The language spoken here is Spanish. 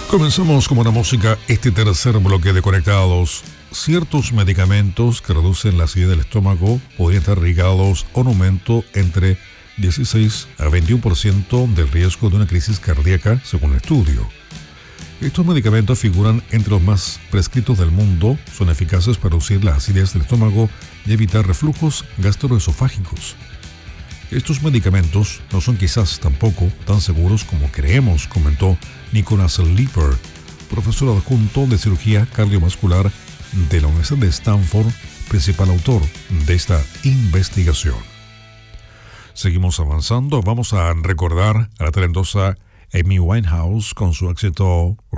Comenzamos con una música este tercer bloque de Conectados. Ciertos medicamentos que reducen la acidez del estómago podrían estar ligados a un aumento entre 16 a 21% del riesgo de una crisis cardíaca, según el estudio. Estos medicamentos figuran entre los más prescritos del mundo, son eficaces para reducir la acidez del estómago y evitar reflujos gastroesofágicos. Estos medicamentos no son quizás tampoco tan seguros como creemos, comentó Nicholas Leeper, profesor adjunto de cirugía cardiovascular de la Universidad de Stanford, principal autor de esta investigación. Seguimos avanzando, vamos a recordar a la talentosa Amy Winehouse con su éxito